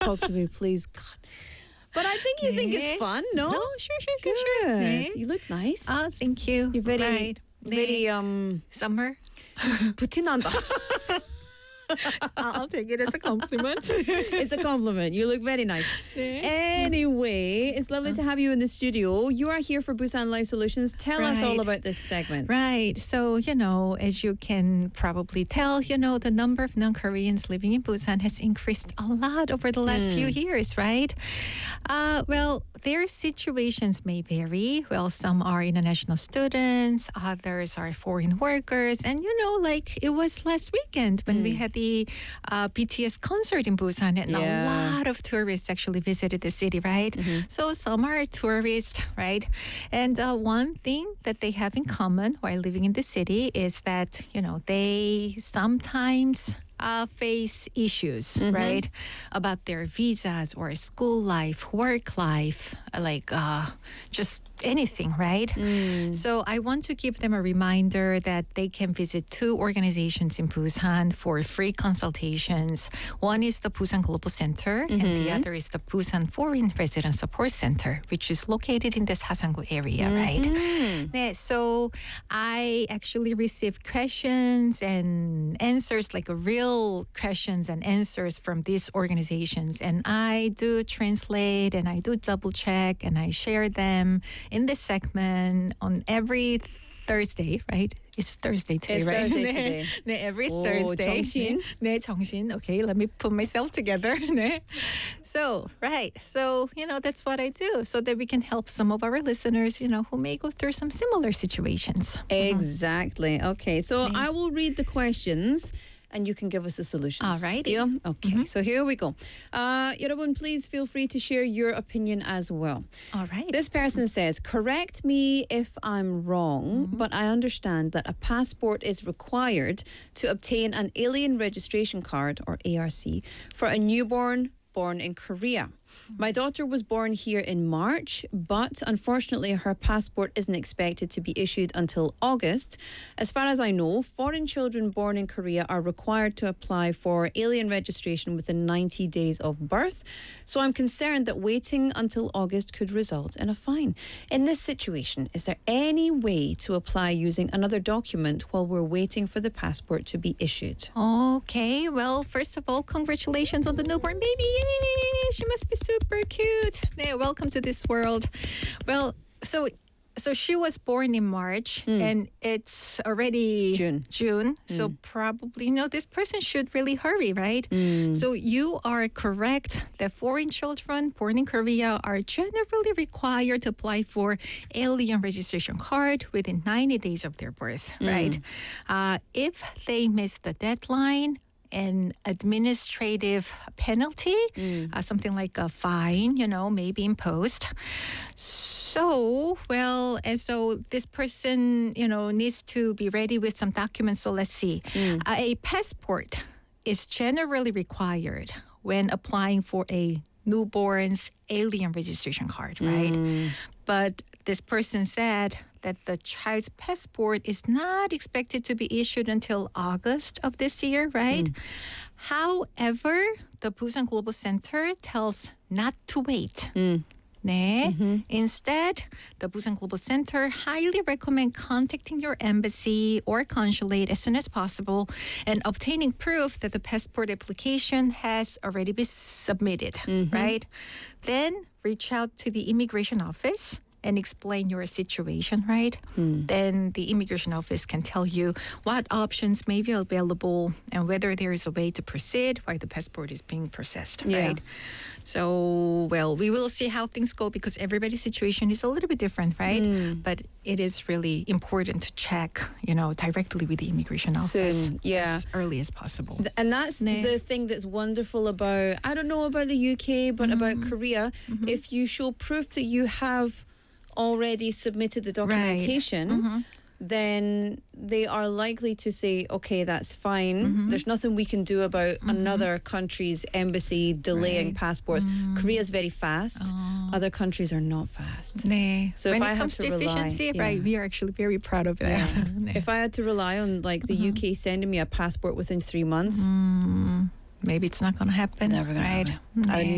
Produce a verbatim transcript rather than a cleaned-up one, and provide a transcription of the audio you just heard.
talk to me, please. God. But I think you think it's fun, no? No, sure, sure, sure, Good. sure. 네. You look nice. Oh, thank you. You're very, right. very 네. um Summer. 부티난다. I'll take it as a compliment. It's a compliment. You look very nice. 네. Anyway, it's lovely to have you in the studio. You are here for Busan Life Solutions. Tell us all Right. about this segment. Right. So, you know, as you can probably tell, you know, the number of non-Koreans living in Busan has increased a lot over the last few years, right? Uh, well, their situations may vary. Well, some are international students, others are foreign workers. And, you know, like it was last weekend when we had the uh, B T S concert in Busan, and Yeah. a lot of tourists actually visited the city, right? So some are tourists, right? And uh, one thing that they have in common while living in the city is that, you know, they sometimes uh, face issues, right? About their visas or school life, work life, like uh, just anything, right? So I want to give them a reminder that they can visit two organizations in Busan for free consultations. One is the Busan Global Center, and the other is the Busan Foreign Resident Support Center, which is located in the Sasangu area, right? 네, so I actually received questions and answers, like real questions and answers from these organizations. And I do translate and I do double check and I share them in this segment on every Thursday, right? It's Thursday today, It's right? Thursday 네, today. 네, every Oh, Thursday. 정신. 네, 정신. Okay, let me put myself together. 네. So, right. So, you know, that's what I do so that we can help some of our listeners, you know, who may go through some similar situations. Exactly. Okay, so I will read the questions and you can give us the solutions. Alrighty. Deal? Okay, so here we go. Uh, 여러분, please feel free to share your opinion as well. All right. This person says, correct me if I'm wrong, but I understand that a passport is required to obtain an alien registration card, or A R C, for a newborn born in Korea. My daughter was born here in March, but unfortunately her passport isn't expected to be issued until August. As far as I know, foreign children born in Korea are required to apply for alien registration within ninety days of birth. So I'm concerned that waiting until August could result in a fine. In this situation, is there any way to apply using another document while we're waiting for the passport to be issued? Okay, well, first of all, congratulations on the newborn baby. Yay! She must be super cute. Yeah, welcome to this world. Well, so so she was born in March and it's already June. June. So probably, you know, this person should really hurry, right? So you are correct that foreign children born in Korea are generally required to apply for alien registration card within ninety days of their birth, right? Uh, if they miss the deadline, an administrative penalty, uh, something like a fine, you know, may be imposed. So, well, and so this person, you know, needs to be ready with some documents. So let's see. Uh, a passport is generally required when applying for a newborn's alien registration card, right? But this person said that the child's passport is not expected to be issued until August of this year, right? However, the Busan Global Center tells not to wait. 네. Instead, the Busan Global Center highly recommend contacting your embassy or consulate as soon as possible and obtaining proof that the passport application has already been submitted, right? Then reach out to the immigration office and explain your situation, right? Then the immigration office can tell you what options may be available and whether there is a way to proceed while the passport is being processed, Yeah. right? So, well, we will see how things go because everybody's situation is a little bit different, right? But it is really important to check, you know, directly with the immigration office Soon, yeah. as early as possible. Th- And that's 네. the thing that's wonderful about, I don't know about the U K, but about Korea. If you show proof that you have already submitted the documentation, then they are likely to say, okay, that's fine. There's nothing we can do about another country's embassy delaying Right. passports. Korea's very fast. Other countries are not fast. 네. So if when I it have comes to to rely- efficiency, right, yeah. we are actually very proud of that. Yeah. 네. If I had to rely on like the U K sending me a passport within three months, maybe it's not going to happen. Never gonna right? happen. I 네.